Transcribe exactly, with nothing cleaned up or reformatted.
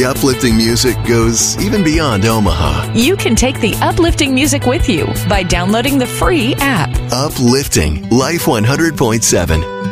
The uplifting music goes even beyond Omaha. You can take the uplifting music with you by downloading the free app. Uplifting Life one hundred point seven.